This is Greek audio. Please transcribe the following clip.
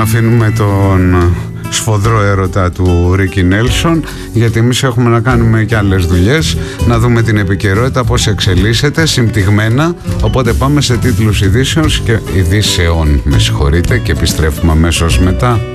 αφήνουμε τον σφοδρό έρωτα του Ρίκι Νέλσον, γιατί εμείς έχουμε να κάνουμε και άλλες δουλειές, να δούμε την επικαιρότητα πώς εξελίσσεται συμπτυγμένα. Οπότε πάμε σε τίτλους ειδήσεων, με συγχωρείτε, και επιστρέφουμε αμέσως μετά.